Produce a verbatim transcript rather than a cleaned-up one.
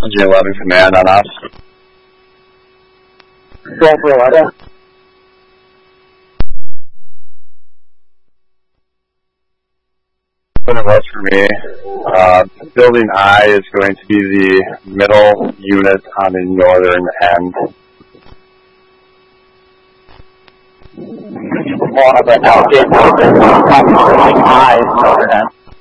Messaging eleven command on us. Go for eleven. It was for me. Uh, building I is going to be the middle unit on the northern end. More of an outgate, I, northern end.